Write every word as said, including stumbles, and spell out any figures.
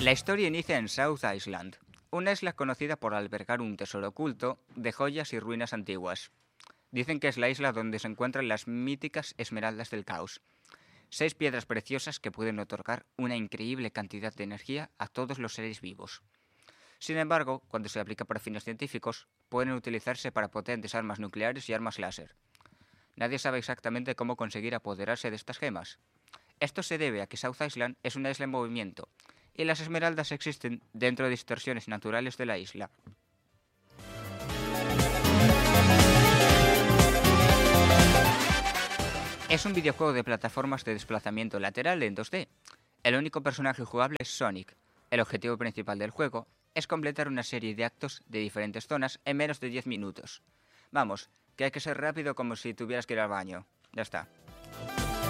La historia inicia en South Island, una isla conocida por albergar un tesoro oculto de joyas y ruinas antiguas. Dicen que es la isla donde se encuentran las míticas esmeraldas del caos, seis piedras preciosas que pueden otorgar una increíble cantidad de energía a todos los seres vivos. Sin embargo, cuando se aplica para fines científicos, pueden utilizarse para potentes armas nucleares y armas láser. Nadie sabe exactamente cómo conseguir apoderarse de estas gemas. Esto se debe a que South Island es una isla en movimiento, y las esmeraldas existen dentro de distorsiones naturales de la isla. Es un videojuego de plataformas de desplazamiento lateral en dos D. El único personaje jugable es Sonic. El objetivo principal del juego es completar una serie de actos de diferentes zonas en menos de diez minutos. Vamos, que hay que ser rápido como si tuvieras que ir al baño. Ya está.